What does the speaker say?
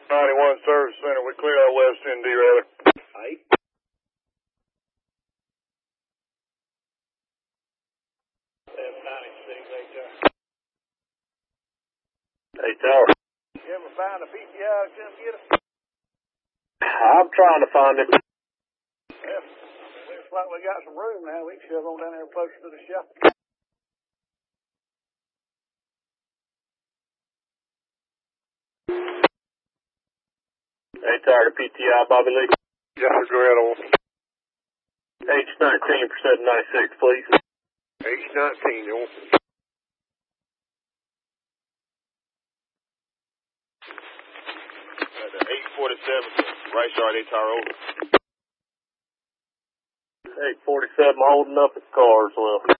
91 Service Center. We clear out West ND, rather. Aye. 796, 8 Tower. You ever find a PTI to come get us? I'm trying to find him. Yeah. Looks like we got some room now. We can shove on down there closer to the shop. 8 Tower to PTI, Bobby Lee. Yes, sir, go ahead on. H19 for 796, please. H19, on. The 847, right yard, 8 Tower over. 847 holding up at the car as well.